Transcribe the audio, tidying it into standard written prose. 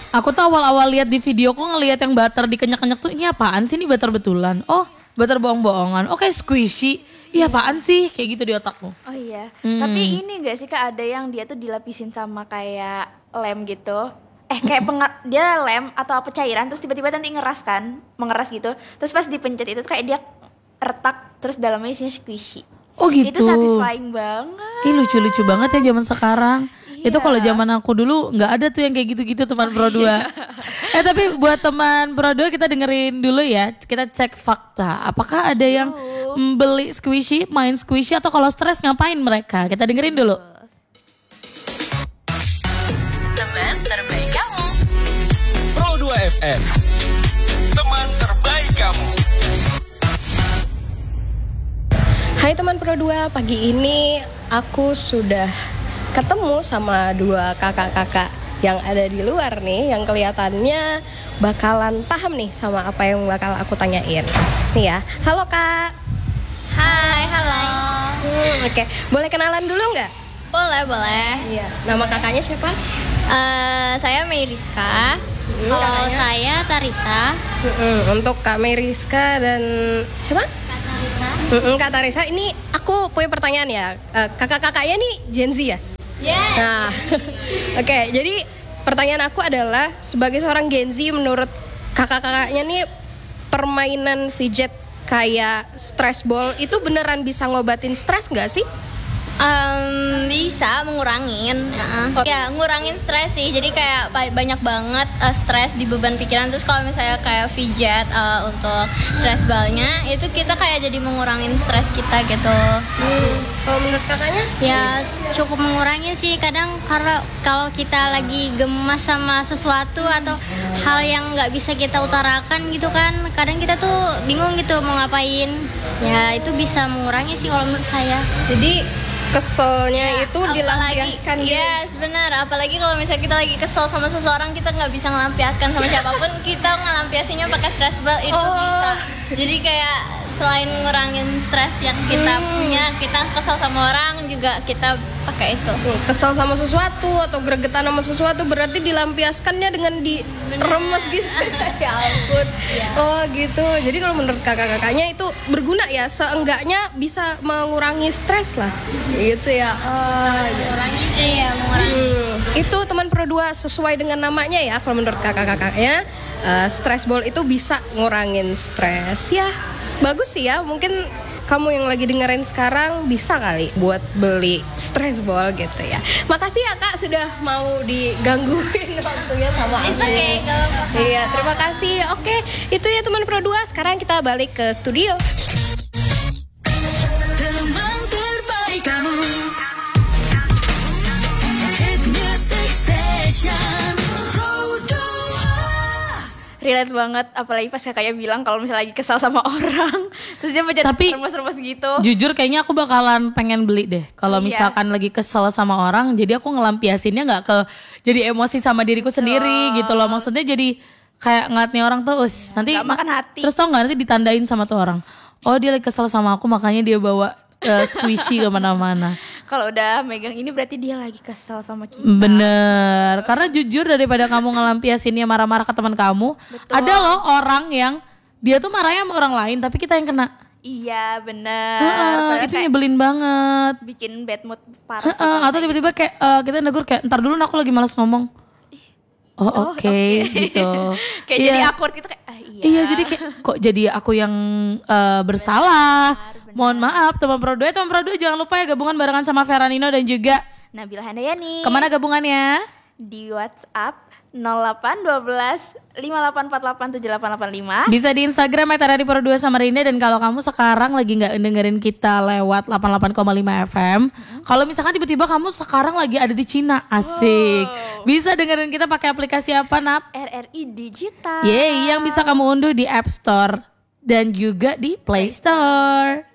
Aku tuh awal-awal lihat di video kok ngelihat yang butter dikenyak-kenyak tuh ini apaan sih, ini butter betulan? Oh, butter bohong-bohongan. Oke, squishy. Iya apaan sih? Kayak gitu di otakku. Oh iya. Tapi ini gak sih Kak ada yang dia tuh dilapisin sama kayak lem gitu. Kayak dia lem atau apa cairan terus tiba-tiba nanti mengeras gitu. Terus pas dipencet itu kayak dia retak terus dalamnya isinya squishy. Oh gitu. Itu satisfying banget. Ih lucu-lucu banget ya zaman sekarang. Iya. Itu kalau zaman aku dulu nggak ada tuh yang kayak gitu-gitu teman Pro 2. Tapi buat teman Pro 2 kita dengerin dulu ya. Kita cek fakta. Apakah ada yang beli squishy, main squishy atau kalau stres ngapain mereka? Kita dengerin dulu. Teman terbaik kamu. Pro 2 FM. Teman terbaik kamu. Hai teman Pro 2, pagi ini aku sudah ketemu sama dua kakak-kakak yang ada di luar nih, yang kelihatannya bakalan paham nih sama apa yang bakal aku tanyain. Nih ya, halo kak. Hai, halo. Oke, boleh kenalan dulu nggak? Boleh. Iya. Nama kakaknya siapa? Saya Meriska. Kalau kakaknya? saya Tarisa. Untuk Kak Meriska dan siapa? Kak Tarisa. Kak Tarisa, ini aku punya pertanyaan ya. Kakak-kakaknya nih Gen Z ya? Yes. Nah, oke, jadi pertanyaan aku adalah sebagai seorang Gen Z, menurut kakak-kakaknya nih permainan fidget kayak stress ball itu beneran bisa ngobatin stres nggak sih? Bisa mengurangin, ya ngurangin stres sih. Jadi kayak banyak banget stres di beban pikiran. Terus kalau misalnya kayak fidget untuk stress ballnya itu kita kayak jadi mengurangin stres kita gitu. Kalau menurut kakaknya? Ya cukup mengurangi sih. Kadang karena kalau kita lagi gemas sama sesuatu atau hal yang nggak bisa kita utarakan gitu kan, kadang kita tuh bingung gitu mau ngapain. Ya itu bisa mengurangi sih kalau menurut saya. Jadi keselnya itu dilampiaskan gitu. Yes, benar. Apalagi kalau misalnya kita lagi kesel sama seseorang, kita nggak bisa ngelampiaskan sama siapapun, kita ngelampiasinya pakai stress ball itu bisa. Jadi kayak selain ngurangin stres yang kita punya, kita kesel sama orang juga kita pakai itu. Kesel sama sesuatu atau gregetan sama sesuatu berarti dilampiaskannya dengan diremes gitu. Ya ampun. Oh gitu. Jadi kalau menurut kakak-kakaknya itu berguna ya, seenggaknya bisa mengurangi stres lah. Gitu ya. Mengurangi sih ya, mengurangi. Itu teman Pro 2 sesuai dengan namanya ya. Kalau menurut kakak-kakaknya stress ball itu bisa ngurangin stres ya. Bagus sih ya, mungkin kamu yang lagi dengerin sekarang bisa kali buat beli stress ball gitu ya. Makasih ya kak sudah mau digangguin waktunya sama aku. It's okay, gak apa-apa. Iya, terima kasih. Oke, itu ya teman Pro 2. Sekarang kita balik ke studio. Teman terbaik kamu. Hit Music Station Pro 2. Relate banget, apalagi pas kakaknya bilang kalau misalnya lagi kesal sama orang terus dia pencet remes-remes gitu. Jujur kayaknya aku bakalan pengen beli deh. Kalau misalkan lagi kesel sama orang, jadi aku ngelampiasinnya nggak ke jadi emosi sama diriku sendiri gitu loh. Maksudnya jadi kayak ngeliatnya orang tuh, nanti makan hati. Terus tau nggak nanti ditandain sama tuh orang. Oh dia lagi kesel sama aku, makanya dia bawa squishy kemana-mana. Kalau udah megang ini berarti dia lagi kesel sama kita. Bener, karena jujur daripada kamu ngelampiasinnya marah-marah ke teman kamu, ada loh orang yang dia tuh marahnya sama orang lain tapi kita yang kena. Iya bener. Itu nyebelin banget. Bikin bad mood parah. Atau tiba-tiba kayak kita negur kayak ntar dulu aku lagi malas ngomong. Oke. Gitu. Kayak jadi awkward gitu kayak Iya jadi kayak kok jadi aku yang bersalah. Mohon maaf teman Pro 2. Teman Pro 2 jangan lupa ya gabungan barengan sama Veranino dan juga Nabila Handayani. Kemana gabungannya? Di WhatsApp 0812 5848 7885. Bisa di Instagram @RRI Pro 2 Samarinda. Dan kalau kamu sekarang lagi gak dengerin kita lewat 88,5 FM, kalau misalkan tiba-tiba kamu sekarang lagi ada di Cina, asik, bisa dengerin kita pakai aplikasi apa Nap? RRI Digital. Yeay, yang bisa kamu unduh di App Store dan juga di Play Store.